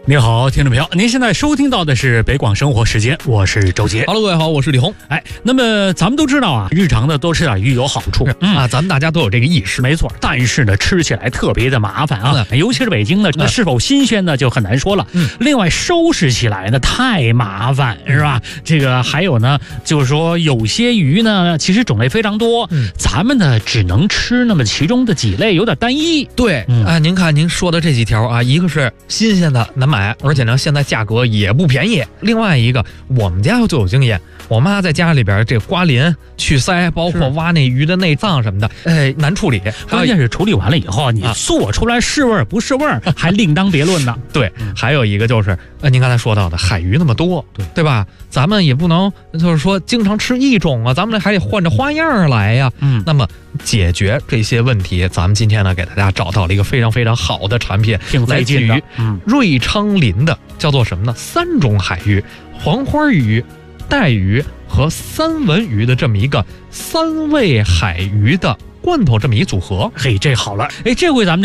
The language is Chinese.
您好，听众朋友，您现在收听到的是北广生活时间，我是周杰。 Hello， 各位好，我是李红。 那么咱们都知道啊，日常的多吃点鱼有好处咱们大家都有这个意识， 没错。但是呢，吃起来特别的麻烦啊，尤其是北京呢，那是否新鲜呢就很难说了。另外收拾起来呢太麻烦，是吧？这个还有呢，就是说有些鱼呢，其实种类非常多，咱们呢只能吃那么其中的几类，有点单一。 对，您看您说的这几条啊，一个是新鲜的难买，而且呢现在价格也不便宜。另外一个，我们家就有经验，我妈在家里边这刮鳞、去鳃，包括挖那鱼的内脏什么的，难处理。 关键是处理完了以后，你做出来是味儿不是味儿，还另当别论呢。 对，还有一个就是您刚才说到的海鱼那么多，对吧？咱们也不能就是说经常吃一种啊，咱们还得换着花样来呀。那么解决这些问题，咱们今天呢给大家找到了一个非常非常好的产品，来自于瑞昌林的，叫做什么呢？3种海鱼：黄花鱼、带鱼和三文鱼的这么一个3味海鱼的罐头，这么一组合。 嘿，这好了，这回咱们